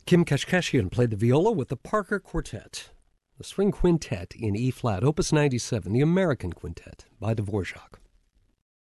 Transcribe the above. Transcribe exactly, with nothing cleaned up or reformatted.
Kim Kashkashian played the viola with the Parker Quartet, the string quintet in E-flat, Opus ninety-seven, the American Quintet by Dvorak.